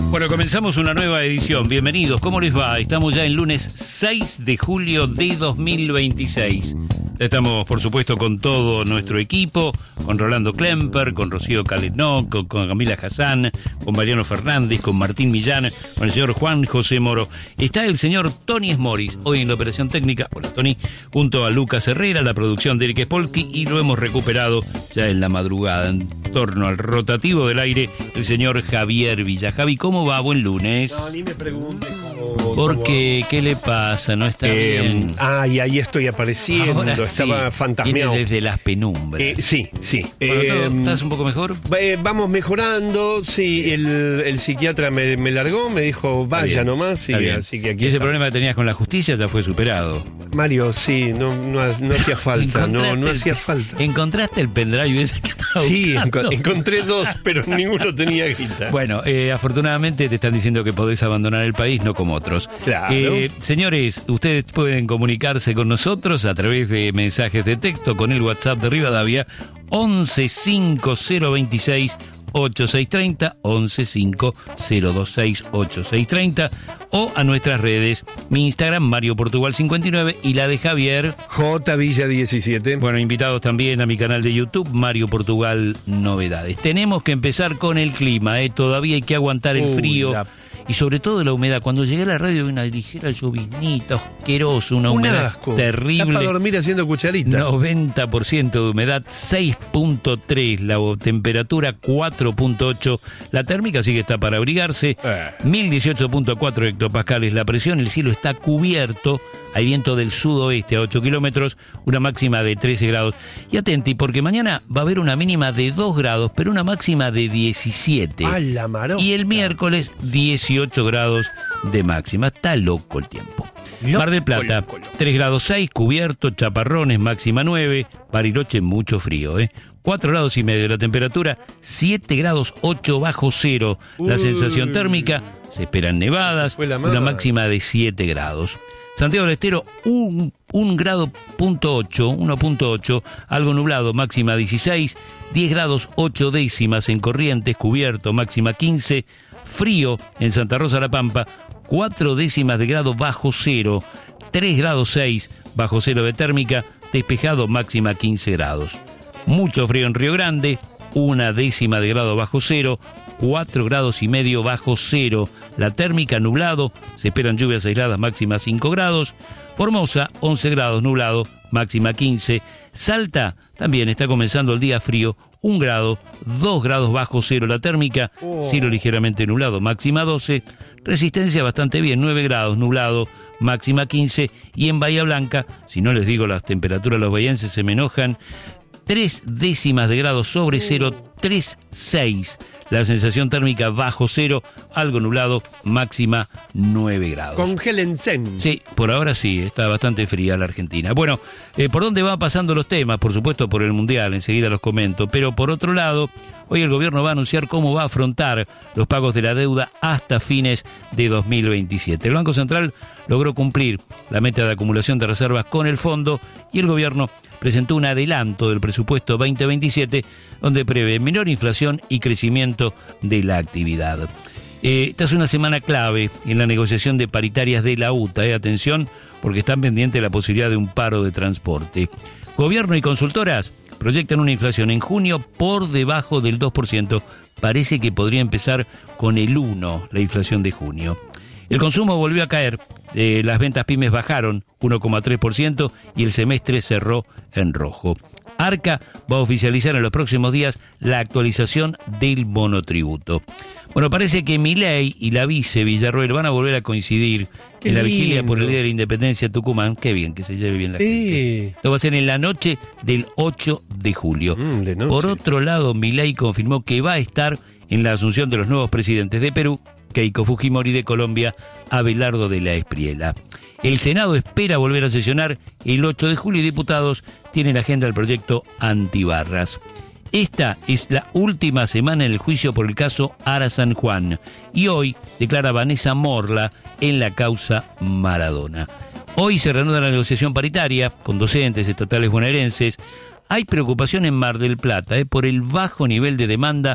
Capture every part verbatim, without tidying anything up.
Bueno, comenzamos una nueva edición. Bienvenidos, ¿cómo les va? Estamos ya en lunes seis de julio de dos mil veintiséis. Estamos, por supuesto, con todo nuestro equipo, con Rolando Klemper, con Rocío Calenó, con, con Camila Hassan, con Mariano Fernández, con Martín Millán, con el señor Juan José Moro. Está el señor Tony Smoris, hoy en la operación técnica, hola Tony, junto a Lucas Herrera, la producción de Eric Spolky, y lo hemos recuperado ya en la madrugada, en torno al rotativo del aire, el señor Javier Villa. Javi, ¿cómo va? Buen lunes. No, ni me preguntes cómo... Porque, ¿qué le pasa? ¿No está eh, bien? Ah, y ahí estoy apareciendo. Ahora Estaba sí, fantasmeado. viene desde las penumbras. Eh, sí, sí. Bueno, eh, ¿estás un poco mejor? Eh, vamos mejorando. Sí, el, el psiquiatra me, me largó, me dijo, vaya nomás. Sí, así que aquí y ese está. problema que tenías con la justicia ya fue superado. Mario, sí, no, no, no hacía falta. no, no hacía falta. ¿Encontraste el pendrive ese que estaba Sí, buscando? encontré dos, pero ninguno tenía guita. Bueno, eh, afortunadamente te están diciendo que podés abandonar el país, no como otros. Claro. Eh, señores, ustedes pueden comunicarse con nosotros a través de mensajes de texto con el WhatsApp de Rivadavia once cinco cero veintiséis ochenta y seis treinta, once cinco cero veintiséis ochenta y seis treinta, o a nuestras redes, mi Instagram, Mario Portugal cincuenta y nueve, y la de Javier, J Villa diecisiete. Bueno, invitados también a mi canal de YouTube, Mario Portugal Novedades. Tenemos que empezar con el clima, ¿eh? Todavía hay que aguantar el Uy, frío. la... Y sobre todo la humedad. Cuando llegué a la radio vi una ligera llovinita, asquerosa, una Un humedad asco. terrible. Está para dormir haciendo cucharita. noventa por ciento de humedad, seis punto tres, la temperatura cuatro punto ocho, la térmica sí que está para abrigarse, eh. mil dieciocho punto cuatro hectopascales la presión, el cielo está cubierto, hay viento del sudoeste a ocho kilómetros, una máxima de trece grados. Y atenti, porque mañana va a haber una mínima de dos grados, pero una máxima de diecisiete. ¡A la maroca! Y el miércoles dieciocho grados de máxima. Está loco el tiempo. Loco, Mar del Plata, loco, loco. tres grados seis, cubierto, chaparrones, máxima nueve. Bariloche, mucho frío, ¿eh? cuatro grados y medio la temperatura, siete grados ocho bajo cero. La Uy. sensación térmica, se esperan nevadas, una máxima de siete grados. Santiago del Estero, un, un grado punto ocho, uno punto ocho, algo nublado, máxima dieciséis, diez grados ocho décimas en Corrientes, cubierto, máxima quince, frío en Santa Rosa La Pampa, cuatro décimas de grado bajo cero, tres grados seis bajo cero de térmica, despejado, máxima quince grados. Mucho frío en Río Grande, una décima de grado bajo cero, cuatro grados y medio bajo cero, la térmica nublado, se esperan lluvias aisladas, máxima cinco grados, Formosa once grados nublado, máxima quince, Salta también está comenzando el día frío, un grado, dos grados bajo cero la térmica, oh. cielo ligeramente nublado, máxima doce, Resistencia bastante bien, nueve grados nublado, máxima quince, y en Bahía Blanca, si no les digo las temperaturas, los bahienses se me enojan, tres décimas de grado sobre cero, tres punto seis. La sensación térmica bajo cero, algo nublado, máxima nueve grados. Congélense. Sí, por ahora sí, está bastante fría la Argentina. Bueno, eh, ¿por dónde van pasando los temas? Por supuesto por el Mundial, enseguida los comento. Pero por otro lado, hoy el gobierno va a anunciar cómo va a afrontar los pagos de la deuda hasta fines de dos mil veintisiete. El Banco Central logró cumplir la meta de acumulación de reservas con el fondo y el gobierno presentó un adelanto del presupuesto veinte veintisiete donde prevé menor inflación y crecimiento de la actividad. Eh, esta es una semana clave en la negociación de paritarias de la U T A. Eh, atención, porque están pendientes la posibilidad de un paro de transporte. Gobierno y consultoras proyectan una inflación en junio por debajo del dos por ciento. Parece que podría empezar con el uno, la inflación de junio. El consumo volvió a caer, eh, las ventas pymes bajaron uno coma tres por ciento y el semestre cerró en rojo. Arca va a oficializar en los próximos días la actualización del monotributo. Bueno, parece que Milei y la vice Villarroel van a volver a coincidir Qué en la lindo. vigilia por el Día de la Independencia de Tucumán. Qué bien que se lleve bien la sí. gente. Lo va a hacer en la noche del ocho de julio. Mm, de noche. Por otro lado, Milei confirmó que va a estar en la asunción de los nuevos presidentes de Perú, Keiko Fujimori, de Colombia, Abelardo de la Espriella. El Senado espera volver a sesionar el ocho de julio y diputados tienen agenda el proyecto antibarras. Esta es la última semana en el juicio por el caso Ara San Juan y hoy declara Vanessa Morla en la causa Maradona. Hoy se reanuda la negociación paritaria con docentes estatales bonaerenses. Hay preocupación en Mar del Plata eh, por el bajo nivel de demanda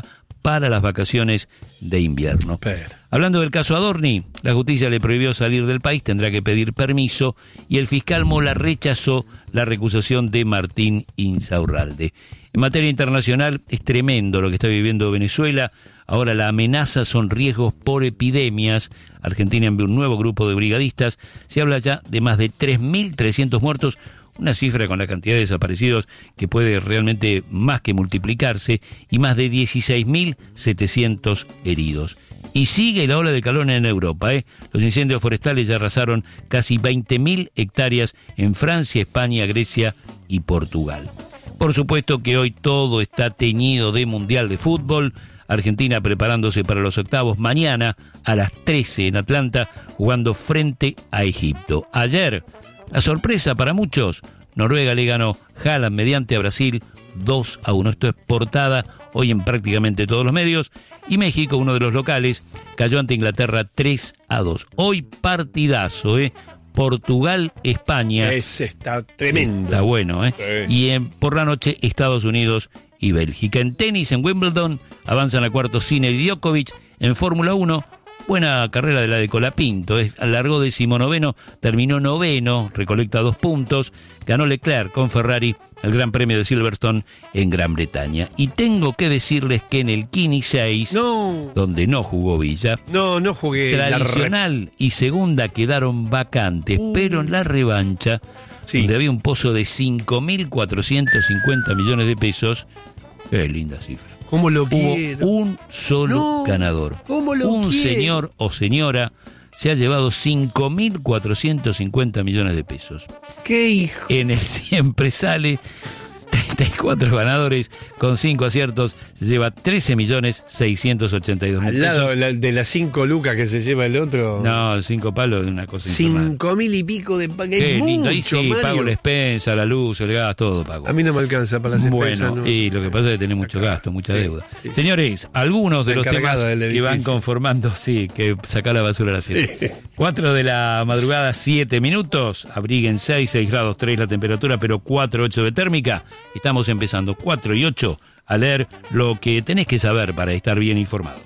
para las vacaciones de invierno. Pero. Hablando del caso Adorni, la justicia le prohibió salir del país, tendrá que pedir permiso, y el fiscal Mola rechazó la recusación de Martín Insaurralde. En materia internacional, es tremendo lo que está viviendo Venezuela. Ahora la amenaza son riesgos por epidemias. Argentina envió un nuevo grupo de brigadistas. Se habla ya de más de tres mil trescientos muertos, una cifra con la cantidad de desaparecidos que puede realmente más que multiplicarse, y más de dieciséis mil setecientos heridos. Y sigue la ola de calor en Europa, ¿eh? Los incendios forestales ya arrasaron casi veinte mil hectáreas en Francia, España, Grecia y Portugal. Por supuesto que hoy todo está teñido de Mundial de Fútbol. Argentina preparándose para los octavos mañana a las trece en Atlanta, jugando frente a Egipto. Ayer, la sorpresa para muchos, Noruega le ganó Haaland mediante a Brasil dos a uno. Esto es portada hoy en prácticamente todos los medios. Y México, uno de los locales, cayó ante Inglaterra tres a dos. Hoy partidazo, ¿eh? Portugal-España. Ese está tremendo. Está bueno, ¿eh? Sí. Y en, por la noche, Estados Unidos y Bélgica. En tenis, en Wimbledon, avanzan a cuartos Sinner y Djokovic. En Fórmula uno, buena carrera de la de Colapinto, ¿eh? Alargó decimonoveno, terminó noveno, recolecta dos puntos. Ganó Leclerc con Ferrari el Gran Premio de Silverstone en Gran Bretaña. Y tengo que decirles que en el Kini seis, no. donde no jugó Villa, no, no jugué. Tradicional re... y segunda quedaron vacantes, uh. pero en la revancha, sí, donde había un pozo de cinco mil cuatrocientos cincuenta millones de pesos, qué linda cifra. ¿Cómo lo Hubo quiero? un solo no, ganador. ¿Cómo lo un quiero? Señor o señora se ha llevado cinco mil cuatrocientos cincuenta millones de pesos. ¿Qué hijo? En el siempre sale treinta y cuatro ganadores con cinco aciertos, se lleva trece millones seiscientos ochenta y dos mil pesos. Al lado de, la, de las cinco lucas que se lleva el otro. No, cinco palos de una cosa Cinco mil y pico de pago. Qué lindo, ahí sí, Mario. Pago la expensa, la luz, el gas, todo pago. A mí no me alcanza para las expensas. Bueno, no. Y lo que pasa es que tenés mucho gasto, mucha sí, deuda. Sí. Señores, algunos de la los temas que van conformando, sí, que sacar la basura a las siete. Sí. cuatro de la madrugada, siete minutos, abriguen seis, seis grados tres la temperatura, pero cuatro, ocho de térmica. Estamos empezando cuatro y ocho a leer lo que tenés que saber para estar bien informado.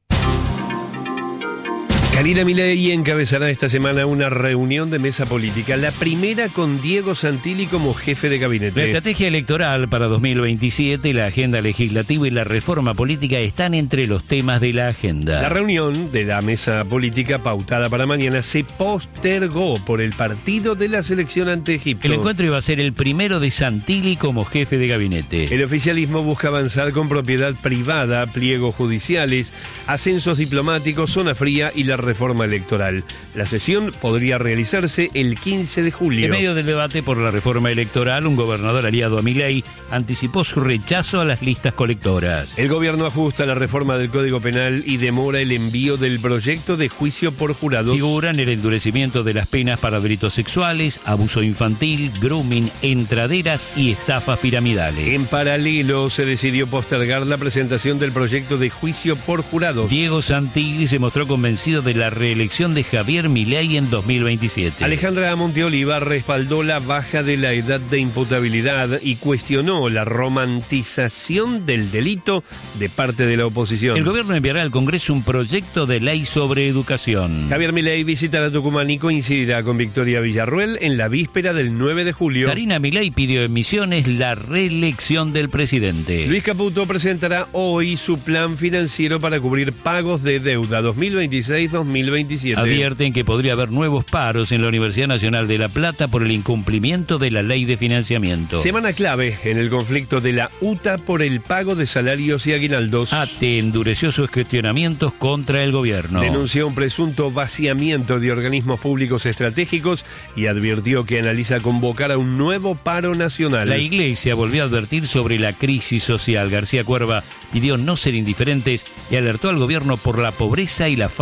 Karina Milei encabezará esta semana una reunión de mesa política, la primera con Diego Santilli como jefe de gabinete. La estrategia electoral para dos mil veintisiete, la agenda legislativa y la reforma política están entre los temas de la agenda. La reunión de la mesa política pautada para mañana se postergó por el partido de la selección ante Egipto. El encuentro iba a ser el primero de Santilli como jefe de gabinete. El oficialismo busca avanzar con propiedad privada, pliegos judiciales, ascensos diplomáticos, zona fría y la reforma electoral. La sesión podría realizarse el quince de julio. En medio del debate por la reforma electoral, un gobernador aliado a Milei anticipó su rechazo a las listas colectoras. El gobierno ajusta la reforma del Código Penal y demora el envío del proyecto de juicio por jurados. Figuran el endurecimiento de las penas para delitos sexuales, abuso infantil, grooming, entraderas y estafas piramidales. En paralelo, se decidió postergar la presentación del proyecto de juicio por jurados. Diego Santilli se mostró convencido de la reelección de Javier Milei en dos mil veintisiete. Alejandra Monteoliva respaldó la baja de la edad de imputabilidad y cuestionó la romantización del delito de parte de la oposición. El gobierno enviará al Congreso un proyecto de ley sobre educación. Javier Milei visitará Tucumán y coincidirá con Victoria Villarruel en la víspera del nueve de julio. Karina Milei pidió en Misiones la reelección del presidente. Luis Caputo presentará hoy su plan financiero para cubrir pagos de deuda dos mil veintiséis dos mil veintisiete. Advierten que podría haber nuevos paros en la Universidad Nacional de La Plata por el incumplimiento de la ley de financiamiento. Semana clave en el conflicto de la U T A por el pago de salarios y aguinaldos. A T E endureció sus cuestionamientos contra el gobierno. Denunció un presunto vaciamiento de organismos públicos estratégicos y advirtió que analiza convocar a un nuevo paro nacional. La Iglesia volvió a advertir sobre la crisis social. García Cuerva pidió no ser indiferentes y alertó al gobierno por la pobreza y la falta de empleo.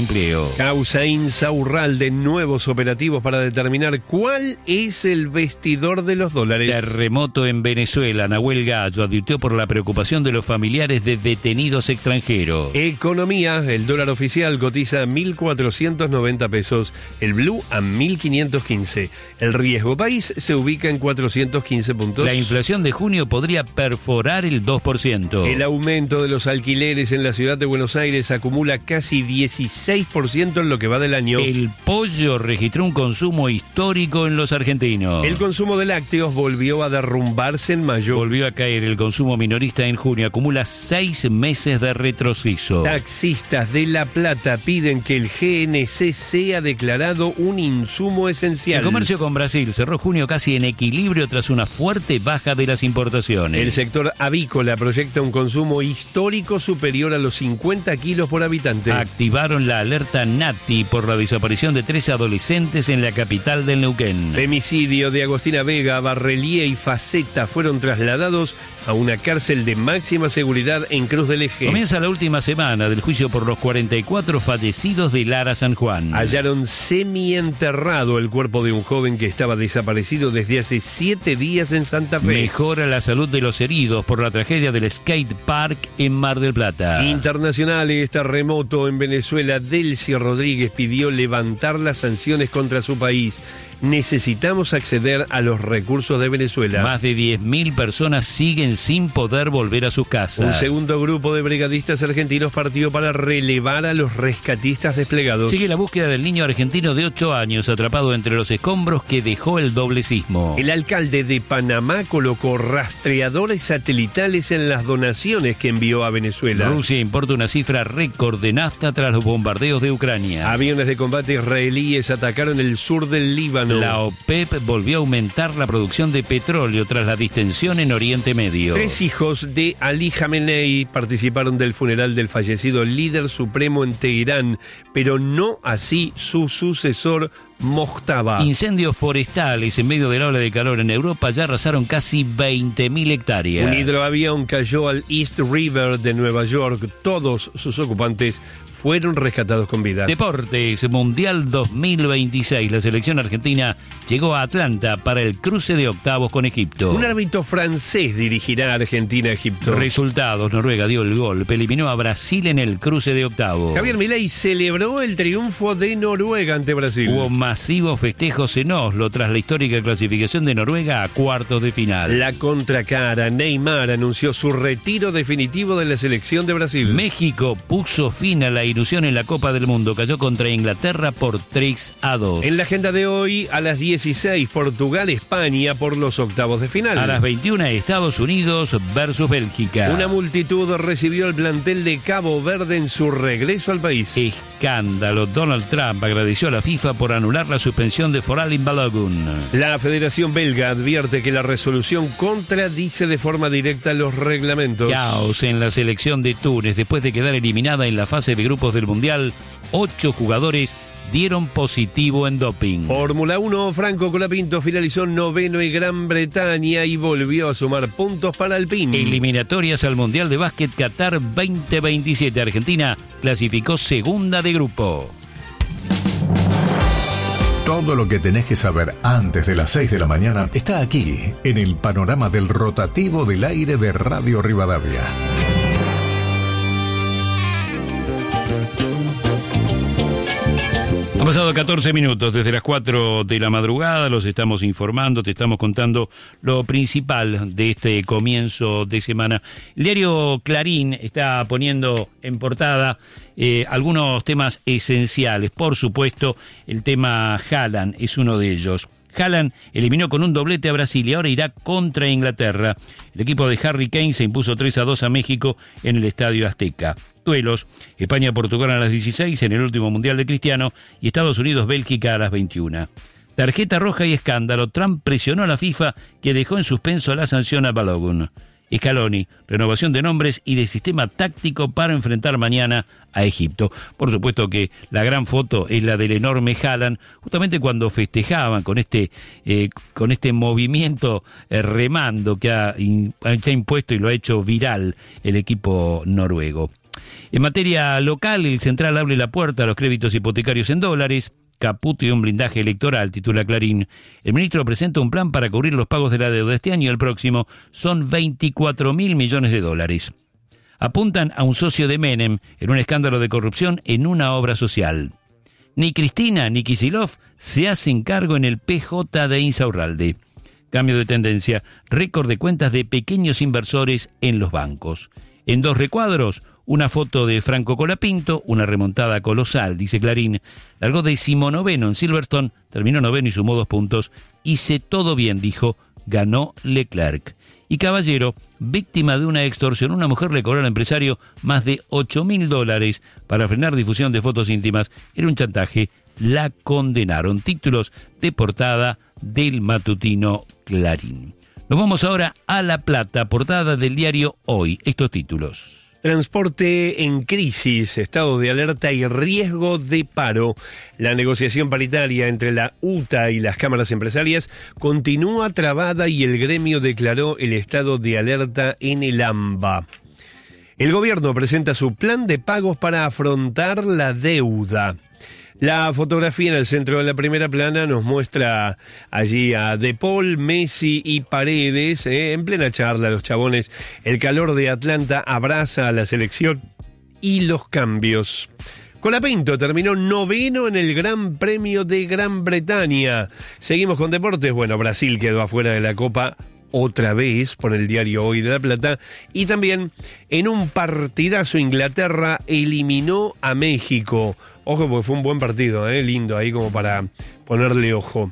empleo. Causa Insaurralde, nuevos operativos para determinar cuál es el vestidor de los dólares. Terremoto en Venezuela. Nahuel Gallo advirtió por la preocupación de los familiares de detenidos extranjeros. Economía, el dólar oficial cotiza a mil cuatrocientos noventa pesos, el blue a mil quinientos quince. El riesgo país se ubica en cuatrocientos quince puntos. La inflación de junio podría perforar el dos por ciento. El aumento de los alquileres en la ciudad de Buenos Aires acumula casi dieciséis por ciento en lo que va del año. El pollo registró un consumo histórico en los argentinos. El consumo de lácteos volvió a derrumbarse en mayo. Volvió a caer el consumo minorista en junio, acumula seis meses de retroceso. Taxistas de La Plata piden que el G N C sea declarado un insumo esencial. El comercio con Brasil cerró junio casi en equilibrio tras una fuerte baja de las importaciones. El sector avícola proyecta un consumo histórico superior a los cincuenta kilos por habitante. Activaron la alerta Nati por la desaparición de tres adolescentes en la capital del Neuquén. Femicidio de Agostina Vega, Barrelier y Faceta fueron trasladados a una cárcel de máxima seguridad en Cruz del Eje. Comienza la última semana del juicio por los cuarenta y cuatro fallecidos de Lara San Juan. Hallaron semienterrado el cuerpo de un joven que estaba desaparecido desde hace siete días en Santa Fe. Mejora la salud de los heridos por la tragedia del skate park en Mar del Plata. Internacionales, terremoto en Venezuela. Delcy Rodríguez pidió levantar las sanciones contra su país. Necesitamos acceder a los recursos de Venezuela. Más de diez mil personas siguen sin poder volver a sus casas. Un segundo grupo de brigadistas argentinos partió para relevar a los rescatistas desplegados. Sigue la búsqueda del niño argentino de ocho años atrapado entre los escombros que dejó el doble sismo. El alcalde de Panamá colocó rastreadores satelitales en las donaciones que envió a Venezuela. Rusia importa una cifra récord de nafta tras los bombardeos de Ucrania. Aviones de combate israelíes atacaron el sur del Líbano. La OPEP volvió a aumentar la producción de petróleo tras la distensión en Oriente Medio. Tres hijos de Ali Khamenei participaron del funeral del fallecido líder supremo en Teherán, pero no así su sucesor Mojtaba. Incendios forestales en medio de la ola de calor en Europa ya arrasaron casi veinte mil hectáreas. Un hidroavión cayó al East River de Nueva York. Todos sus ocupantes fueron rescatados con vida. Deportes, Mundial dos mil veintiséis. La selección argentina llegó a Atlanta para el cruce de octavos con Egipto. Un árbitro francés dirigirá a Argentina-Egipto. Resultados, Noruega dio el golpe, eliminó a Brasil en el cruce de octavos. Javier Milei celebró el triunfo de Noruega ante Brasil. Hubo masivos festejos en Oslo tras la histórica clasificación de Noruega a cuartos de final. La contracara, Neymar anunció su retiro definitivo de la selección de Brasil. México puso fin a la ilusión en la Copa del Mundo, cayó contra Inglaterra por tres a dos. En la agenda de hoy, a las dieciséis, Portugal-España por los octavos de final. A las veintiuna, Estados Unidos versus Bélgica. Una multitud recibió el plantel de Cabo Verde en su regreso al país. Escándalo. Donald Trump agradeció a la FIFA por anular la suspensión de Foralin Balogun. La Federación Belga advierte que la resolución contradice de forma directa los reglamentos. Caos en la selección de Túnez. Después de quedar eliminada en la fase de grupos del Mundial, ocho jugadores dieron positivo en doping. Fórmula uno, Franco Colapinto finalizó noveno en Gran Bretaña y volvió a sumar puntos para Alpine. Eliminatorias al Mundial de Básquet Qatar veinte veintisiete. Argentina clasificó segunda de grupo. Todo lo que tenés que saber antes de las seis de la mañana está aquí, en el panorama del rotativo del aire de Radio Rivadavia. Han pasado catorce minutos desde las cuatro de la madrugada, los estamos informando, te estamos contando lo principal de este comienzo de semana. El diario Clarín está poniendo en portada eh, algunos temas esenciales. Por supuesto, el tema Haaland es uno de ellos. Haaland eliminó con un doblete a Brasil y ahora irá contra Inglaterra. El equipo de Harry Kane se impuso tres a dos a México en el Estadio Azteca. Duelos, España-Portugal a las dieciséis en el último Mundial de Cristiano y Estados Unidos-Bélgica a las veintiuna. Tarjeta roja y escándalo. Trump presionó a la FIFA que dejó en suspenso la sanción a Balogun. Scaloni, renovación de nombres y de sistema táctico para enfrentar mañana a Egipto. Por supuesto que la gran foto es la del enorme Haaland, justamente cuando festejaban con este eh, con este movimiento eh, remando que ha, in, ha impuesto y lo ha hecho viral el equipo noruego. En materia local, el Central abre la puerta a los créditos hipotecarios en dólares. Caputo y un blindaje electoral, titula Clarín. El ministro presenta un plan para cubrir los pagos de la deuda este año y el próximo. Son veinticuatro mil millones de dólares. Apuntan a un socio de Menem en un escándalo de corrupción en una obra social. Ni Cristina ni Kicillof se hacen cargo en el P J de Insaurralde. Cambio de tendencia, récord de cuentas de pequeños inversores en los bancos. En dos recuadros, una foto de Franco Colapinto, una remontada colosal, dice Clarín. Largó decimonoveno en Silverstone, terminó noveno y sumó dos puntos. Hice todo bien, dijo, ganó Leclerc. Y Caballero, víctima de una extorsión, una mujer le cobró al empresario más de ocho mil dólares para frenar difusión de fotos íntimas. Era un chantaje, la condenaron. Títulos de portada del matutino Clarín. Nos vamos ahora a La Plata, portada del diario Hoy. Estos títulos. Transporte en crisis, estado de alerta y riesgo de paro. La negociación paritaria entre la U T A y las cámaras empresarias continúa trabada y el gremio declaró el estado de alerta en el AMBA. El gobierno presenta su plan de pagos para afrontar la deuda. La fotografía en el centro de la primera plana nos muestra allí a De Paul, Messi y Paredes, eh, en plena charla. Los chabones, el calor de Atlanta abraza a la selección y los cambios. Colapinto terminó noveno en el Gran Premio de Gran Bretaña. Seguimos con deportes. Bueno, Brasil quedó afuera de la Copa otra vez por el diario Hoy de La Plata. Y también en un partidazo Inglaterra eliminó a México. Ojo, porque fue un buen partido, ¿eh? Lindo ahí como para ponerle ojo.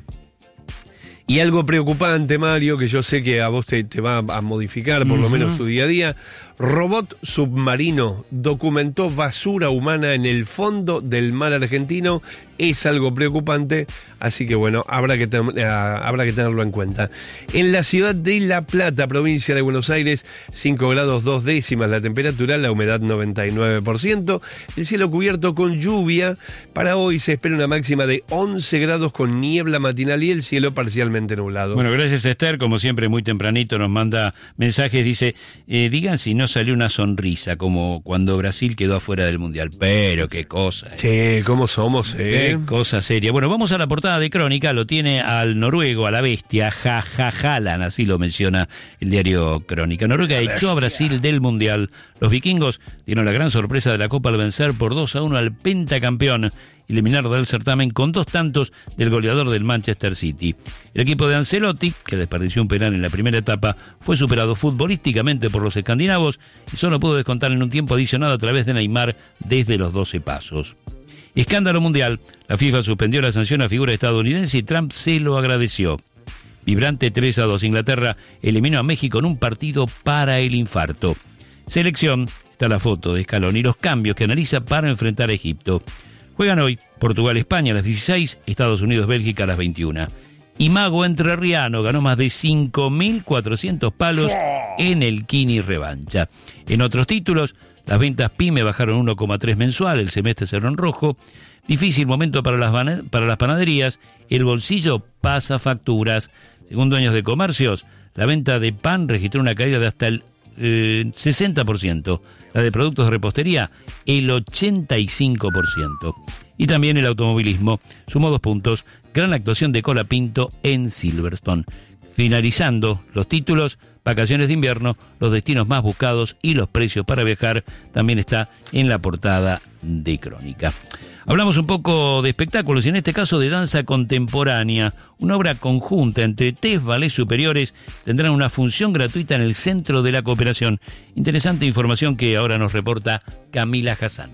Y algo preocupante, Mario, que yo sé que a vos te, te va a modificar por uh-huh. lo menos tu día a día. Robot submarino documentó basura humana en el fondo del mar argentino. Es algo preocupante, así que bueno, habrá que, ten, uh, habrá que tenerlo en cuenta. En la ciudad de La Plata, provincia de Buenos Aires, cinco grados dos décimas la temperatura, la humedad noventa y nueve por ciento, el cielo cubierto con lluvia. Para hoy se espera una máxima de once grados con niebla matinal y el cielo parcialmente nublado. Bueno, gracias Esther, como siempre muy tempranito nos manda mensajes, dice, eh, digan si no salió una sonrisa como cuando Brasil quedó afuera del Mundial, pero qué cosa. Eh. Che, ¿cómo somos, eh? Qué cosa seria. Bueno, vamos a la portada de Crónica, lo tiene al noruego, a la bestia, Jajajalan, así lo menciona el diario Crónica. Noruega echó a Brasil del Mundial. Los vikingos dieron la gran sorpresa de la Copa al vencer por dos a uno al pentacampeón, eliminado del certamen con dos tantos del goleador del Manchester City. El equipo de Ancelotti, que desperdició un penal en la primera etapa, fue superado futbolísticamente por los escandinavos y solo pudo descontar en un tiempo adicional a través de Neymar desde los doce pasos. Escándalo mundial. La FIFA suspendió la sanción a figura estadounidense y Trump se lo agradeció. Vibrante tres a dos. Inglaterra eliminó a México en un partido para el infarto. Selección. Está la foto de Scaloni y los cambios que analiza para enfrentar a Egipto. Juegan hoy Portugal-España a las dieciséis, Estados Unidos-Bélgica a las veintiuna. Y Mago Entrerriano ganó más de cinco mil cuatrocientos palos en el Kini Revancha. En otros títulos, las ventas PYME bajaron uno coma tres mensual, el semestre cerró en rojo. Difícil momento para las, para las panaderías, el bolsillo pasa facturas. Según dueños de comercios, la venta de pan registró una caída de hasta el eh, sesenta por ciento. La de productos de repostería, el ochenta y cinco por ciento. Y también el automovilismo sumó dos puntos. Gran actuación de Colapinto en Silverstone. Finalizando los títulos, vacaciones de invierno, los destinos más buscados y los precios para viajar, también está en la portada de Crónica. Hablamos un poco de espectáculos y en este caso de danza contemporánea. Una obra conjunta entre tres ballets superiores tendrán una función gratuita en el Centro de la Cooperación. Interesante información que ahora nos reporta Camila Hassan.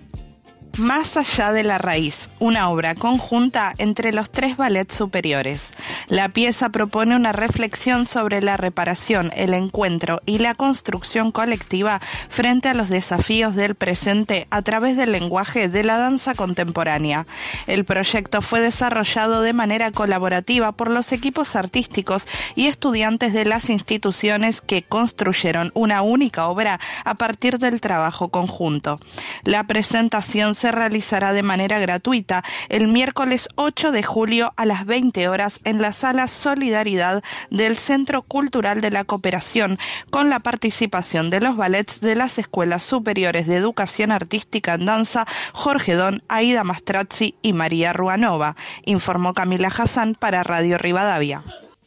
Más allá de la raíz, una obra conjunta entre los tres ballets superiores. La pieza propone una reflexión sobre la reparación, el encuentro y la construcción colectiva frente a los desafíos del presente a través del lenguaje de la danza contemporánea. El proyecto fue desarrollado de manera colaborativa por los equipos artísticos y estudiantes de las instituciones que construyeron una única obra a partir del trabajo conjunto. La presentación se se realizará de manera gratuita el miércoles ocho de julio a las veinte horas en la Sala Solidaridad del Centro Cultural de la Cooperación, con la participación de los ballets de las Escuelas Superiores de Educación Artística en Danza Jorge Don, Aida Mastrazzi y María Ruanova, informó Camila Hassan para Radio Rivadavia.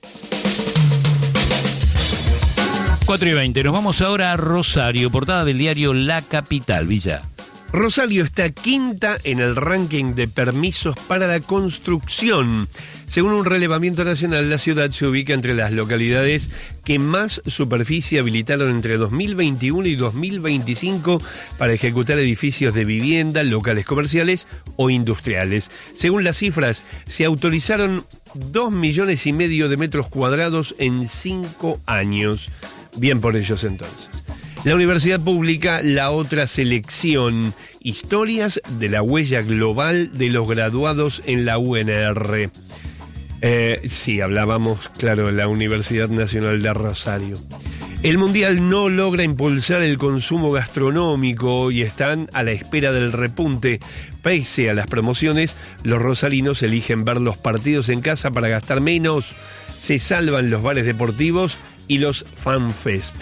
cuatro y veinte, nos vamos ahora a Rosario, portada del diario La Capital, Villa. Rosario está quinta en el ranking de permisos para la construcción. Según un relevamiento nacional, la ciudad se ubica entre las localidades que más superficie habilitaron entre dos mil veintiuno y dos mil veinticinco para ejecutar edificios de vivienda, locales comerciales o industriales. Según las cifras, se autorizaron dos millones y medio de metros cuadrados en cinco años. Bien por ellos entonces. La universidad publica la otra selección, Historias de la huella global de los graduados en la U N R. Eh, sí, hablábamos, claro, de la Universidad Nacional de Rosario. El Mundial no logra impulsar el consumo gastronómico y están a la espera del repunte. Pese a las promociones, los rosarinos eligen ver los partidos en casa para gastar menos. Se salvan los bares deportivos y los fanfest.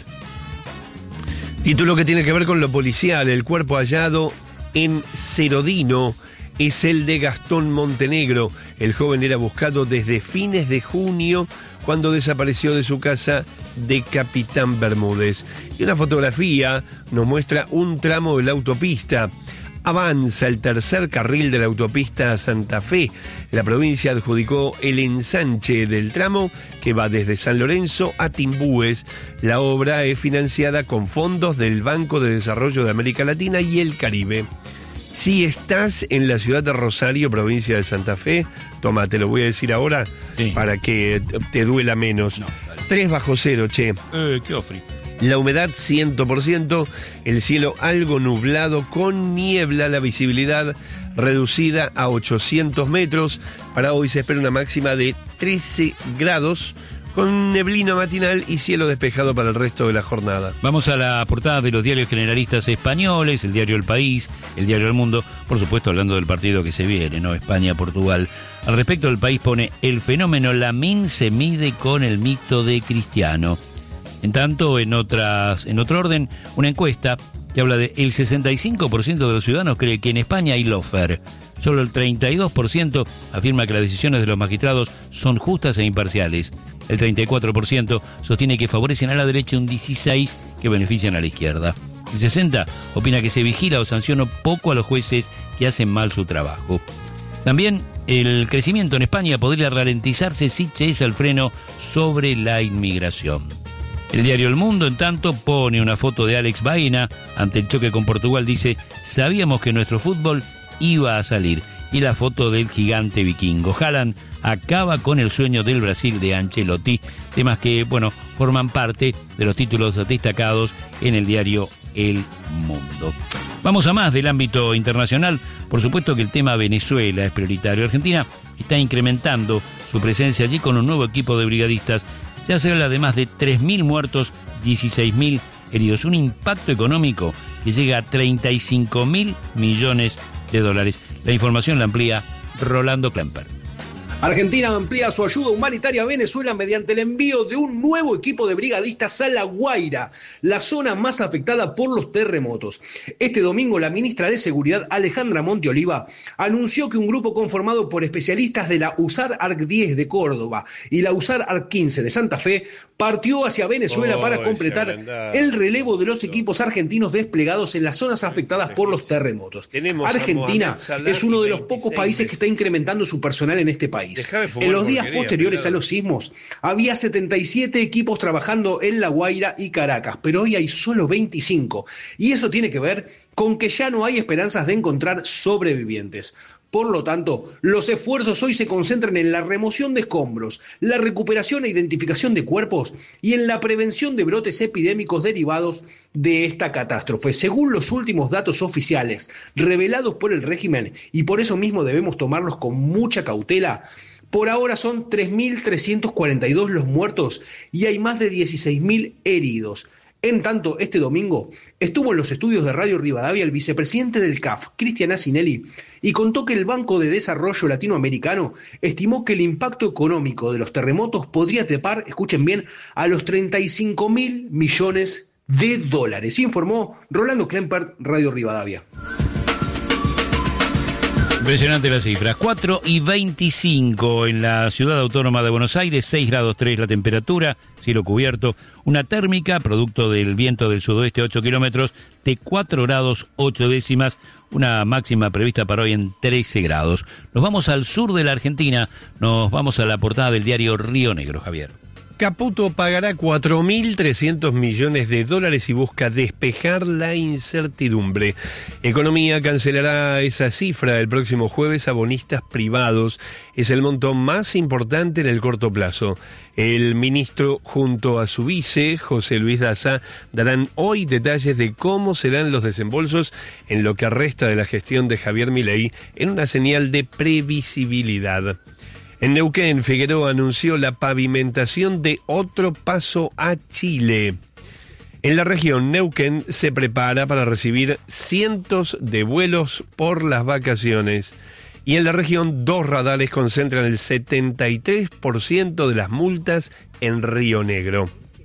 Título que tiene que ver con lo policial. El cuerpo hallado en Cerodino es el de Gastón Montenegro. El joven era buscado desde fines de junio, cuando desapareció de su casa de Capitán Bermúdez. Y una fotografía nos muestra un tramo de la autopista. Avanza el tercer carril de la autopista Santa Fe. La provincia adjudicó el ensanche del tramo que va desde San Lorenzo a Timbúes. La obra es financiada con fondos del Banco de Desarrollo de América Latina y el Caribe. Si estás en la ciudad de Rosario, provincia de Santa Fe, toma, te lo voy a decir ahora, sí, para que te duela menos. No, tres bajo cero, che. Eh, qué ofri. La humedad cien por ciento, el cielo algo nublado con niebla, la visibilidad reducida a ochocientos metros. Para hoy se espera una máxima de trece grados, con neblina matinal y cielo despejado para el resto de la jornada. Vamos a la portada de los diarios generalistas españoles, el diario El País, el diario El Mundo, por supuesto hablando del partido que se viene, ¿no? España-Portugal. Al respecto, El País pone: el fenómeno Lamine se mide con el mito de Cristiano. En tanto, en otras, en otro orden, una encuesta que habla de el sesenta y cinco por ciento de los ciudadanos cree que en España hay lawfare. Solo el treinta y dos por ciento afirma que las decisiones de los magistrados son justas e imparciales. El treinta y cuatro por ciento sostiene que favorecen a la derecha y un dieciséis por ciento que benefician a la izquierda. El sesenta por ciento opina que se vigila o sanciona poco a los jueces que hacen mal su trabajo. También el crecimiento en España podría ralentizarse si se echa el freno sobre la inmigración. El diario El Mundo, en tanto, pone una foto de Alex Baena ante el choque con Portugal. Dice: sabíamos que nuestro fútbol iba a salir. Y la foto del gigante vikingo. Haaland acaba con el sueño del Brasil de Ancelotti. Temas que, bueno, forman parte de los títulos destacados en el diario El Mundo. Vamos a más del ámbito internacional. Por supuesto que el tema Venezuela es prioritario. Argentina está incrementando su presencia allí con un nuevo equipo de brigadistas. Ya se habla de más de tres mil muertos, dieciséis mil heridos. Un impacto económico que llega a treinta y cinco mil millones de dólares. La información la amplía Rolando Klemper. Argentina amplía su ayuda humanitaria a Venezuela mediante el envío de un nuevo equipo de brigadistas a La Guaira, la zona más afectada por los terremotos. Este domingo, la ministra de Seguridad, Alejandra Monteoliva, anunció que un grupo conformado por especialistas de la USAR A R C diez de Córdoba y la USAR A R C quince de Santa Fe partió hacia Venezuela oh, para completar el relevo de los equipos argentinos desplegados en las zonas afectadas por los terremotos. Argentina es uno de los pocos países que está incrementando su personal en este país. En los días posteriores a los sismos, había setenta y siete equipos trabajando en La Guaira y Caracas, pero hoy hay solo veinticinco. Y eso tiene que ver con que ya no hay esperanzas de encontrar sobrevivientes. Por lo tanto, los esfuerzos hoy se concentran en la remoción de escombros, la recuperación e identificación de cuerpos y en la prevención de brotes epidémicos derivados de esta catástrofe. Según los últimos datos oficiales revelados por el régimen, y por eso mismo debemos tomarlos con mucha cautela, por ahora son tres mil trescientos cuarenta y dos los muertos y hay más de dieciséis mil heridos. En tanto, este domingo estuvo en los estudios de Radio Rivadavia el vicepresidente del C A F, Cristian Asinelli, y contó que el Banco de Desarrollo Latinoamericano estimó que el impacto económico de los terremotos podría trepar, escuchen bien, a los treinta y cinco mil millones de dólares, informó Rolando Klempert, Radio Rivadavia. Impresionante las cifras. cuatro y veinticinco en la ciudad autónoma de Buenos Aires, seis grados tres la temperatura, cielo cubierto, una térmica, producto del viento del sudoeste ocho kilómetros, de cuatro grados ocho décimas, una máxima prevista para hoy en trece grados. Nos vamos al sur de la Argentina, nos vamos a la portada del diario Río Negro, Javier. Caputo pagará cuatro mil trescientos millones de dólares y busca despejar la incertidumbre. Economía cancelará esa cifra el próximo jueves a bonistas privados. Es el monto más importante en el corto plazo. El ministro junto a su vice, José Luis Daza, darán hoy detalles de cómo serán los desembolsos en lo que resta de la gestión de Javier Milei en una señal de previsibilidad. En Neuquén, Figueroa anunció la pavimentación de otro paso a Chile. En la región, Neuquén se prepara para recibir cientos de vuelos por las vacaciones. Y en la región, dos radares concentran el setenta y tres por ciento de las multas en Río Negro.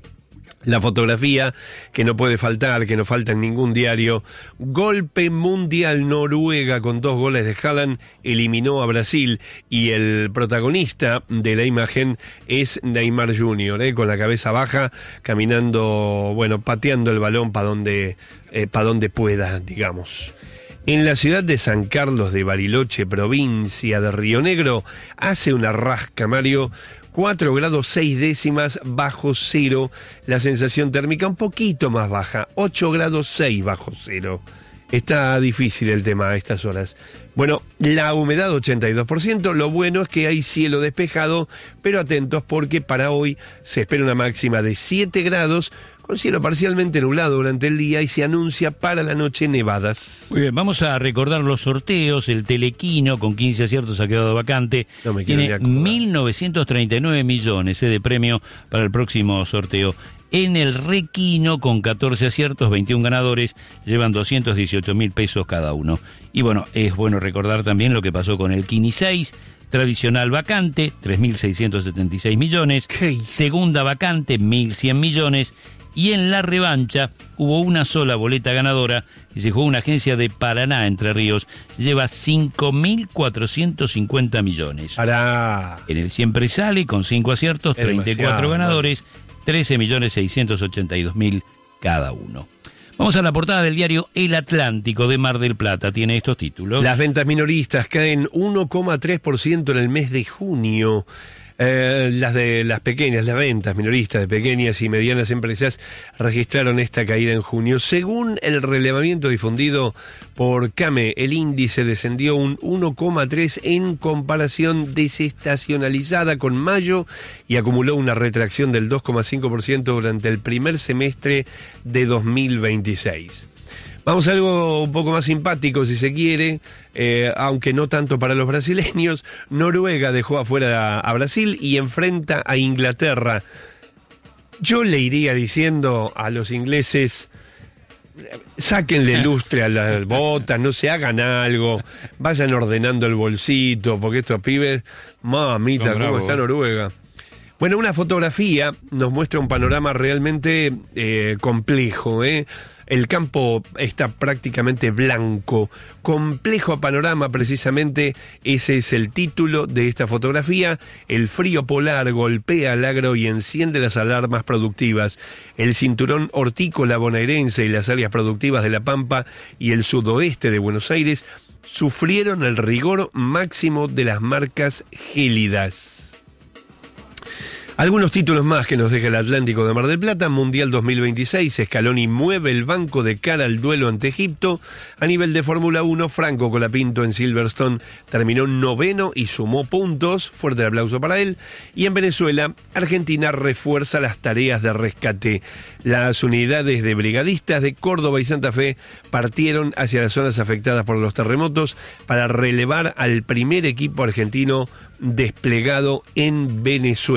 La fotografía, que no puede faltar, que no falta en ningún diario. Golpe mundial. Noruega, con dos goles de Haaland, eliminó a Brasil. Y el protagonista de la imagen es Neymar junior, ¿eh? Con la cabeza baja, caminando, bueno, pateando el balón para donde, eh, para donde pueda, digamos. En la ciudad de San Carlos de Bariloche, provincia de Río Negro, hace una rasca, Mario. cuatro grados seis décimas bajo cero, la sensación térmica un poquito más baja, ocho grados seis bajo cero. Está difícil el tema a estas horas. Bueno, la humedad ochenta y dos por ciento, lo bueno es que hay cielo despejado, pero atentos porque para hoy se espera una máxima de siete grados, con cielo parcialmente nublado durante el día y se anuncia para la noche nevadas. Muy bien, vamos a recordar los sorteos. El Telequino con quince aciertos ha quedado vacante. No me Tiene mil novecientos treinta y nueve millones eh, de premio para el próximo sorteo. En el Requino, con catorce aciertos, veintiún ganadores, llevan doscientos dieciocho mil pesos cada uno. Y bueno, es bueno recordar también lo que pasó con el Quini seis, tradicional vacante, tres mil seiscientos setenta y seis millones, ¿Qué? Segunda vacante, mil cien millones, y en la revancha hubo una sola boleta ganadora y se jugó una agencia de Paraná, Entre Ríos, lleva cinco mil cuatrocientos cincuenta millones. Para... En el Siempre Sale, con cinco aciertos, Es treinta y cuatro demasiado, ganadores, trece millones seiscientos ochenta y dos mil cada uno. Vamos a la portada del diario El Atlántico de Mar del Plata. Tiene estos títulos. Las ventas minoristas caen uno coma tres por ciento en el mes de junio. Eh, las de las pequeñas, las ventas minoristas de pequeñas y medianas empresas registraron esta caída en junio. Según el relevamiento difundido por CAME, el índice descendió un uno coma tres en comparación desestacionalizada con mayo y acumuló una retracción del dos coma cinco por ciento durante el primer semestre de dos mil veintiséis. Vamos a algo un poco más simpático, si se quiere, eh, aunque no tanto para los brasileños. Noruega dejó afuera a, a Brasil y enfrenta a Inglaterra. Yo le iría diciendo a los ingleses, sáquenle lustre a las botas, no se hagan algo, vayan ordenando el bolsito, porque estos pibes, mamita, Son cómo bravos. está Noruega. Bueno, una fotografía nos muestra un panorama realmente eh, complejo, ¿eh? El campo está prácticamente blanco. Complejo panorama, precisamente, ese es el título de esta fotografía. El frío polar golpea al agro y enciende las alarmas productivas. El cinturón hortícola bonaerense y las áreas productivas de La Pampa y el sudoeste de Buenos Aires sufrieron el rigor máximo de las marcas gélidas. Algunos títulos más que nos deja el Atlántico de Mar del Plata. Mundial dos mil veintiséis, Scaloni mueve el banco de cara al duelo ante Egipto. A nivel de Fórmula uno, Franco Colapinto en Silverstone terminó noveno y sumó puntos. Fuerte el aplauso para él. Y en Venezuela, Argentina refuerza las tareas de rescate. Las unidades de brigadistas de Córdoba y Santa Fe partieron hacia las zonas afectadas por los terremotos para relevar al primer equipo argentino desplegado en Venezuela.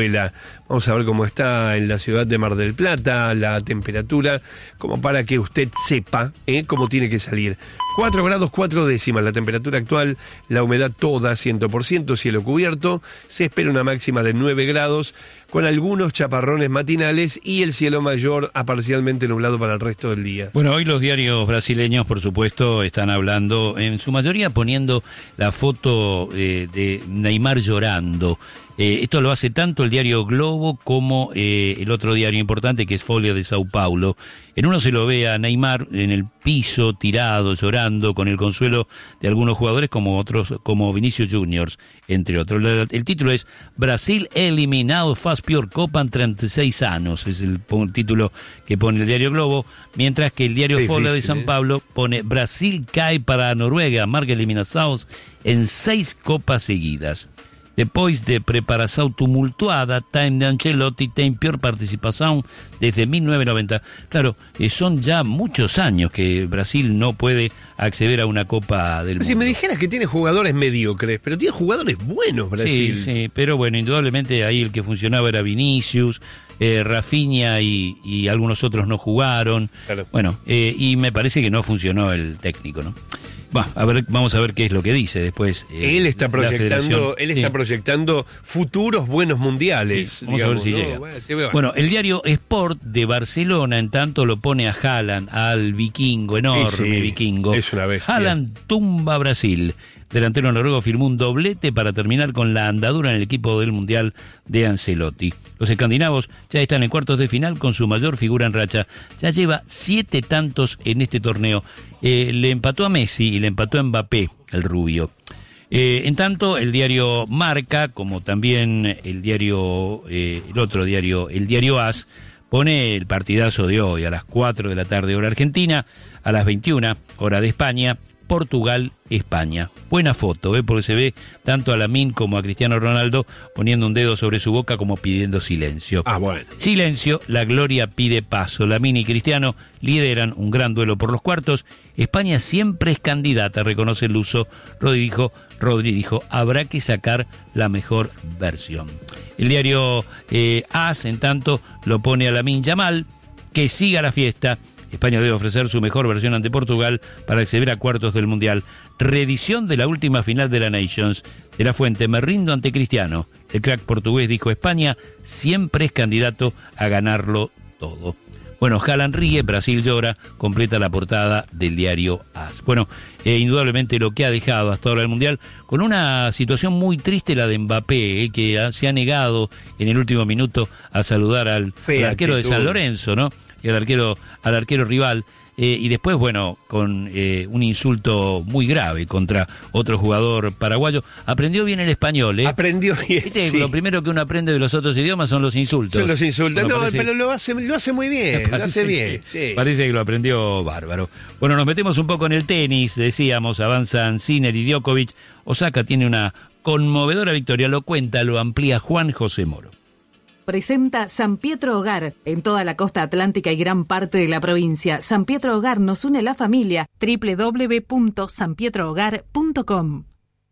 Vamos a ver cómo está en la ciudad de Mar del Plata la temperatura, como para que usted sepa ¿eh? cómo tiene que salir. cuatro grados cuatro décimas la temperatura actual, la humedad toda cien por ciento, cielo cubierto, se espera una máxima de nueve grados, con algunos chaparrones matinales y el cielo mayor a parcialmente nublado para el resto del día. Bueno, hoy los diarios brasileños, por supuesto, están hablando, en su mayoría poniendo la foto eh, de Neymar llorando. Eh, esto lo hace tanto el diario Globo como eh, el otro diario importante, que es Folha de Sao Paulo. En uno se lo ve a Neymar en el piso, tirado, llorando, con el consuelo de algunos jugadores como otros, como Vinicius Juniors, entre otros. El, el título es Brasil eliminado faz pior Copa en treinta y seis años, es el, el título que pone el diario Globo, mientras que el diario Folha de Sao Paulo pone Brasil cae para Noruega, marca eliminados en seis copas seguidas. Depois de preparação tumultuada, time de Ancelotti tem peor participación desde mil novecientos noventa. Claro, eh, son ya muchos años que Brasil no puede acceder a una Copa del Mundo. Si me dijeras que tiene jugadores mediocres, pero tiene jugadores buenos Brasil. Sí, sí, pero bueno, indudablemente ahí el que funcionaba era Vinicius, eh, Rafinha y, y algunos otros no jugaron. Claro. Bueno, eh, y me parece que no funcionó el técnico, ¿no? Bah, a ver, vamos a ver qué es lo que dice después. Eh, él está proyectando, él está sí. proyectando futuros buenos mundiales. Sí, vamos digamos, a ver si ¿no? llega. Bueno, sí, bueno. bueno, el diario Sport de Barcelona, en tanto, lo pone a Haaland, al vikingo, enorme sí, vikingo. Es una bestia. Haaland tumba a Brasil. Delantero noruego firmó un doblete para terminar con la andadura en el equipo del Mundial de Ancelotti. Los escandinavos ya están en cuartos de final con su mayor figura en racha. Ya lleva siete tantos en este torneo. Eh, le empató a Messi y le empató a Mbappé, el rubio. Eh, en tanto, el diario Marca, como también el diario, eh, el otro diario, el diario AS, pone el partidazo de hoy a las cuatro de la tarde hora argentina, a las veintiuna hora de España, Portugal, España. Buena foto, ¿eh? Porque se ve tanto a Lamine como a Cristiano Ronaldo poniendo un dedo sobre su boca como pidiendo silencio. Ah, bueno. Silencio, la gloria pide paso. Lamine y Cristiano lideran un gran duelo por los cuartos. España siempre es candidata, reconoce el uso. Rodri dijo, Rodri dijo, habrá que sacar la mejor versión. El diario eh, AS, en tanto, lo pone a Lamine Yamal, que siga la fiesta. España debe ofrecer su mejor versión ante Portugal para acceder a cuartos del Mundial. Reedición de la última final de la Nations. De la Fuente, me rindo ante Cristiano. El crack portugués dijo, España siempre es candidato a ganarlo todo. Bueno, Haaland ríe, Brasil llora, completa la portada del diario AS. Bueno, eh, indudablemente lo que ha dejado hasta ahora el Mundial, con una situación muy triste la de Mbappé, eh, que ha, se ha negado en el último minuto a saludar al, al arquero de San Lorenzo, ¿no? Y al arquero, al arquero rival, eh, y después, bueno, con eh, un insulto muy grave contra otro jugador paraguayo. Aprendió bien el español, ¿eh? Aprendió bien, ¿Viste? Sí. Lo primero que uno aprende de los otros idiomas son los insultos. Son los insultos, bueno, no, parece, pero lo hace, lo hace muy bien, lo hace bien. Que, sí. Parece que lo aprendió bárbaro. Bueno, nos metemos un poco en el tenis, decíamos, avanzan Sinner y Djokovic. Osaka tiene una conmovedora victoria, lo cuenta, lo amplía Juan José Moro. Presenta San Pietro Hogar en toda la costa atlántica y gran parte de la provincia. San Pietro Hogar nos une la familia. doble u doble u doble u punto san pietro hogar punto com.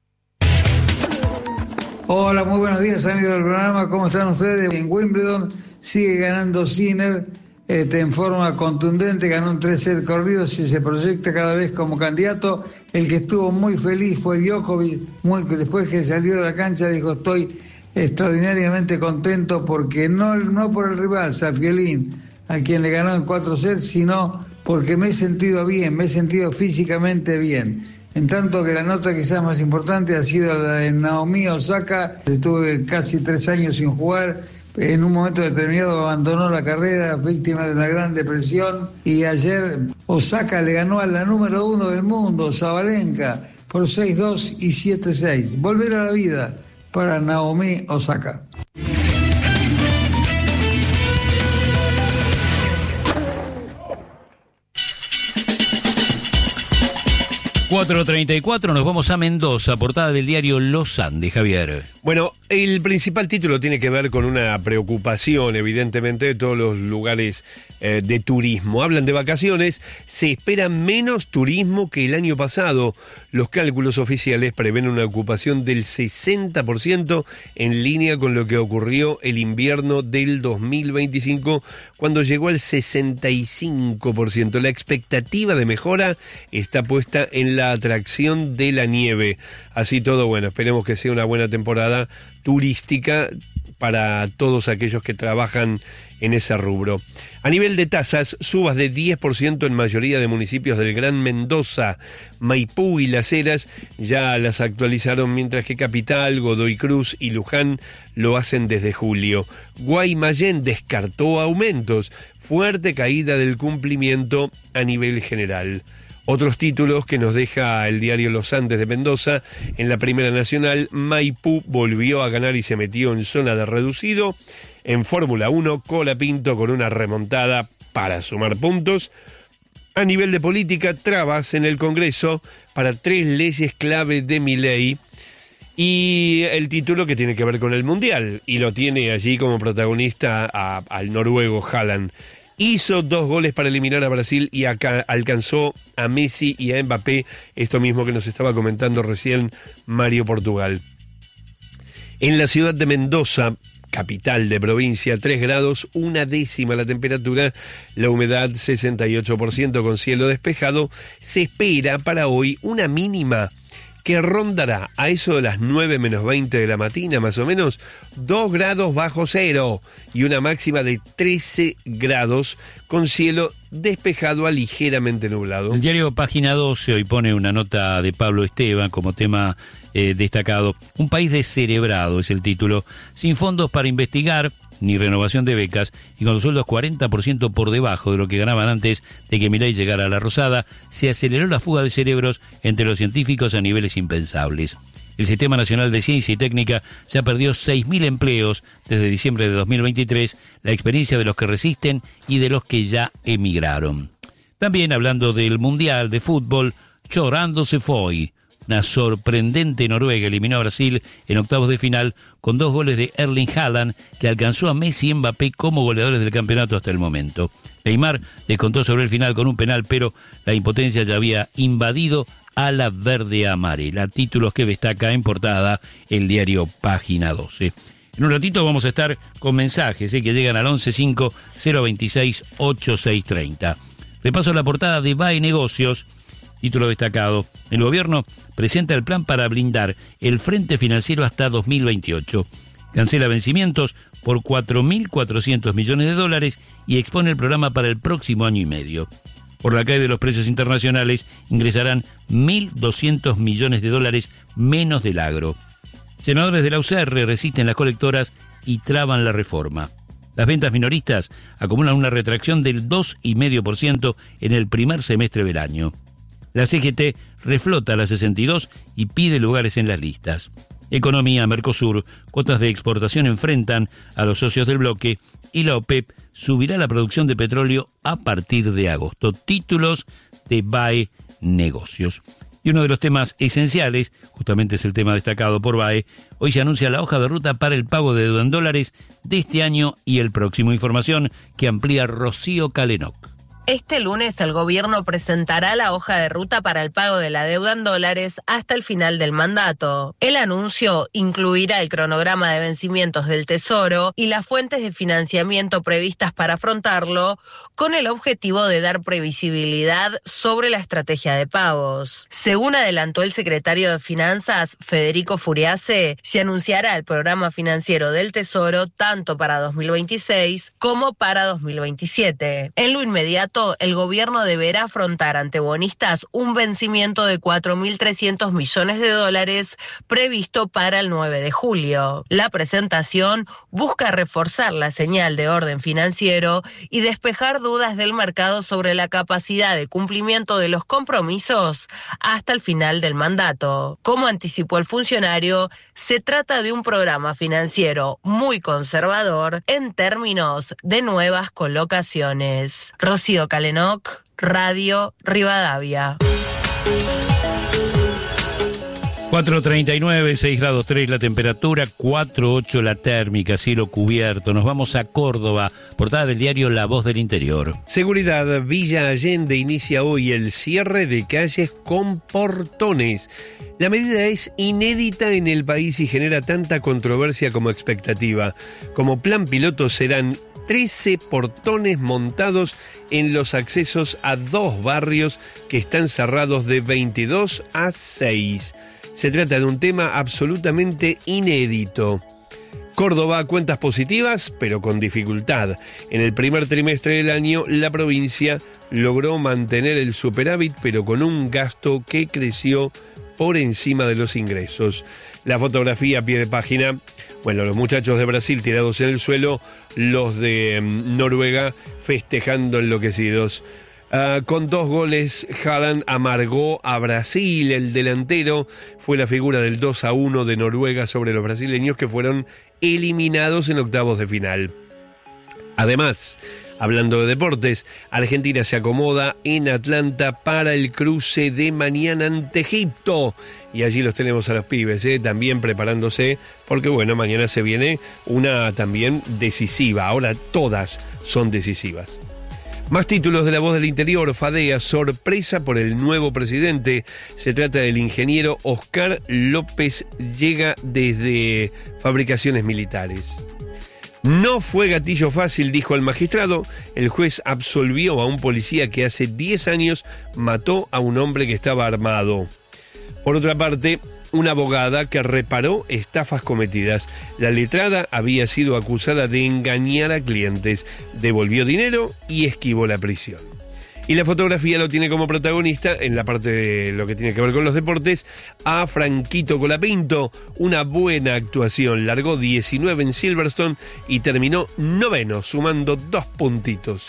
Hola, muy buenos días amigos del programa. ¿Cómo están ustedes? En Wimbledon sigue ganando Sinner este, en forma contundente. Ganó un tres sets corridos y se proyecta cada vez como candidato. El que estuvo muy feliz fue Djokovic. Muy, después que salió de la cancha dijo, estoy extraordinariamente contento porque no, no por el rival, Safielin, a quien le ganó en cuatro sets, sino porque me he sentido bien, me he sentido físicamente bien. En tanto que la nota quizás más importante ha sido la de Naomi Osaka. Estuve casi tres años sin jugar, en un momento determinado abandonó la carrera, víctima de una gran depresión, y ayer Osaka le ganó a la número uno del mundo, Sabalenka, por seis dos y siete seis. Volver a la vida para Naomi Osaka. cuatro treinta y cuatro, nos vamos a Mendoza, portada del diario Los Andes, Javier. Bueno, el principal título tiene que ver con una preocupación, evidentemente, de todos los lugares eh, de turismo. Hablan de vacaciones, se espera menos turismo que el año pasado. Los cálculos oficiales prevén una ocupación del sesenta por ciento en línea con lo que ocurrió el invierno del dos mil veinticinco, cuando llegó al sesenta y cinco por ciento. La expectativa de mejora está puesta en la atracción de la nieve. Así todo, bueno, esperemos que sea una buena temporada turística para todos aquellos que trabajan en ese rubro. A nivel de tasas, subas de diez por ciento en mayoría de municipios del Gran Mendoza, Maipú y Las Heras ya las actualizaron, mientras que Capital, Godoy Cruz y Luján lo hacen desde julio. Guaymallén descartó aumentos, fuerte caída del cumplimiento a nivel general. Otros títulos que nos deja el diario Los Andes de Mendoza: en la Primera Nacional, Maipú volvió a ganar y se metió en zona de reducido. En Fórmula uno, Colapinto con una remontada para sumar puntos. A nivel de política, trabas en el Congreso para tres leyes clave de Milei. Y el título que tiene que ver con el Mundial, y lo tiene allí como protagonista a, al noruego Haaland. Hizo dos goles para eliminar a Brasil y acá alcanzó a Messi y a Mbappé, esto mismo que nos estaba comentando recién Mario Portugal. En la ciudad de Mendoza, capital de provincia, tres grados, una décima la temperatura, la humedad sesenta y ocho por ciento con cielo despejado. Se espera para hoy una mínima que rondará a eso de las nueve menos veinte de la mañana, más o menos, dos grados bajo cero, y una máxima de trece grados, con cielo despejado a ligeramente nublado. El diario Página doce hoy pone una nota de Pablo Esteban como tema eh, destacado. Un país descerebrado es el título, sin fondos para investigar ni renovación de becas, y con los sueldos cuarenta por ciento por debajo de lo que ganaban antes de que Milei llegara a la Rosada, se aceleró la fuga de cerebros entre los científicos a niveles impensables. El Sistema Nacional de Ciencia y Técnica ya perdió seis mil empleos desde diciembre de dos mil veintitrés, la experiencia de los que resisten y de los que ya emigraron. También hablando del Mundial de Fútbol, chorando se fue. Una sorprendente Noruega eliminó a Brasil en octavos de final con dos goles de Erling Haaland, que alcanzó a Messi y Mbappé como goleadores del campeonato hasta el momento. Neymar descontó sobre el final con un penal, pero la impotencia ya había invadido a la verde amarela. Títulos que destaca en portada el diario Página doce. En un ratito vamos a estar con mensajes ¿eh? que llegan al once cinco cero veintiséis ochenta y seis treinta. Repaso la portada de B A E Negocios. Título destacado: el gobierno presenta el plan para blindar el frente financiero hasta dos mil veintiocho. Cancela vencimientos por cuatro mil cuatrocientos millones de dólares y expone el programa para el próximo año y medio. Por la caída de los precios internacionales ingresarán mil doscientos millones de dólares menos del agro. Senadores de la U C R resisten las colectoras y traban la reforma. Las ventas minoristas acumulan una retracción del dos coma cinco por ciento en el primer semestre del año. La C G T reflota a la sesenta y dos y pide lugares en las listas. Economía, Mercosur, cuotas de exportación enfrentan a los socios del bloque, y la OPEP subirá la producción de petróleo a partir de agosto. Títulos de B A E Negocios. Y uno de los temas esenciales, justamente es el tema destacado por B A E, hoy se anuncia la hoja de ruta para el pago de deuda en dólares de este año y el próximo. Información que amplía Rocío Calenoc. Este lunes el gobierno presentará la hoja de ruta para el pago de la deuda en dólares hasta el final del mandato. El anuncio incluirá el cronograma de vencimientos del Tesoro y las fuentes de financiamiento previstas para afrontarlo, con el objetivo de dar previsibilidad sobre la estrategia de pagos. Según adelantó el secretario de Finanzas, Federico Furiase, se anunciará el programa financiero del Tesoro tanto para dos mil veintiséis como para dos mil veintisiete. En lo inmediato, el gobierno deberá afrontar ante bonistas un vencimiento de cuatro mil trescientos millones de dólares previsto para el nueve de julio. La presentación busca reforzar la señal de orden financiero y despejar dudas del mercado sobre la capacidad de cumplimiento de los compromisos hasta el final del mandato. Como anticipó el funcionario, se trata de un programa financiero muy conservador en términos de nuevas colocaciones. Rocío Calenoc, Radio Rivadavia. cuatro treinta y nueve, seis grados tres la temperatura, cuatro ocho la térmica, cielo cubierto. Nos vamos a Córdoba, portada del diario La Voz del Interior. Seguridad, Villa Allende inicia hoy el cierre de calles con portones. La medida es inédita en el país y genera tanta controversia como expectativa. Como plan piloto serán trece portones montados en los accesos a dos barrios que están cerrados de veintidós a seis. Se trata de un tema absolutamente inédito. Córdoba, cuentas positivas, pero con dificultad. En el primer trimestre del año, la provincia logró mantener el superávit, pero con un gasto que creció por encima de los ingresos. La fotografía a pie de página, bueno, los muchachos de Brasil tirados en el suelo, los de um, Noruega festejando enloquecidos. Uh, con dos goles, Haaland amargó a Brasil. El delantero fue la figura del dos a uno de Noruega sobre los brasileños, que fueron eliminados en octavos de final. Además, hablando de deportes, Argentina se acomoda en Atlanta para el cruce de mañana ante Egipto. Y allí los tenemos a los pibes, ¿eh? también preparándose, porque bueno, mañana se viene una también decisiva. Ahora todas son decisivas. Más títulos de La Voz del Interior. Fadea, sorpresa por el nuevo presidente. Se trata del ingeniero Oscar López, llega desde Fabricaciones Militares. No fue gatillo fácil, dijo el magistrado. El juez absolvió a un policía que hace diez años mató a un hombre que estaba armado. Por otra parte, una abogada que reparó estafas cometidas. La letrada había sido acusada de engañar a clientes, devolvió dinero y esquivó la prisión. Y la fotografía lo tiene como protagonista, en la parte de lo que tiene que ver con los deportes, a Franquito Colapinto. Una buena actuación, largó diecinueve en Silverstone y terminó noveno, sumando dos puntitos.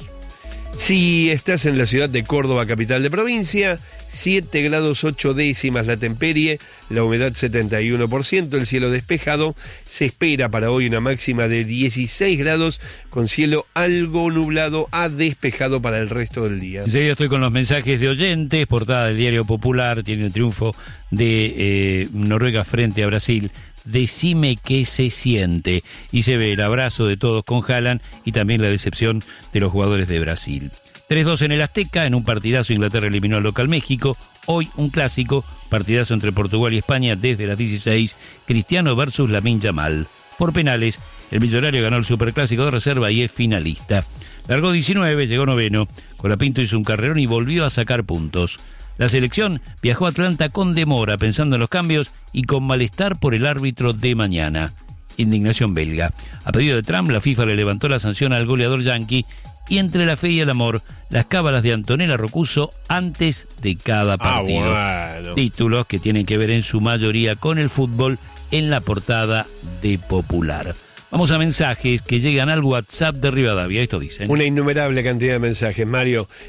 Si estás en la ciudad de Córdoba, capital de provincia, siete grados ocho décimas la temperie, la humedad setenta y uno por ciento, el cielo despejado. Se espera para hoy una máxima de dieciséis grados con cielo algo nublado a despejado para el resto del día. Enseguida estoy con los mensajes de oyentes. Portada del Diario Popular, tiene el triunfo de eh, Noruega frente a Brasil. Decime qué se siente. Y se ve el abrazo de todos con Haaland y también la decepción de los jugadores de Brasil. tres dos en el Azteca, en un partidazo Inglaterra eliminó al local México. Hoy un clásico, partidazo entre Portugal y España desde las dieciséis, Cristiano versus Lamine Yamal. Por penales, el millonario ganó el Superclásico de reserva y es finalista. Largó diecinueve, llegó noveno, Colapinto hizo un carrerón y volvió a sacar puntos. La selección viajó a Atlanta con demora, pensando en los cambios y con malestar por el árbitro de mañana. Indignación belga. A pedido de Trump, la FIFA le levantó la sanción al goleador yanqui y entre la fe y el amor, las cábalas de Antonella Roccuzzo antes de cada partido. Ah, bueno. Títulos que tienen que ver en su mayoría con el fútbol en la portada de Popular. Vamos a mensajes que llegan al WhatsApp de Rivadavia. Esto dicen. Una innumerable cantidad de mensajes, Mario.